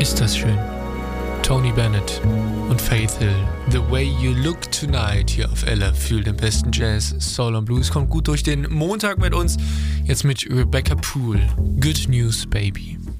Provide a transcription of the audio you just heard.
Ist das schön. Tony Bennett und Faith Hill. The Way You Look Tonight hier auf LF für den besten Jazz, Soul und Blues. Kommt gut durch den Montag mit uns. Jetzt mit Rebecca Poole. Good News, Baby.